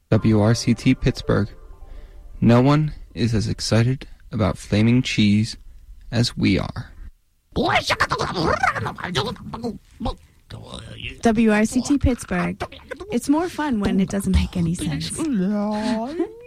WRCT Pittsburgh. No one is as excited about flaming cheese as we are. WRCT Pittsburgh. It's more fun when it doesn't make any sense.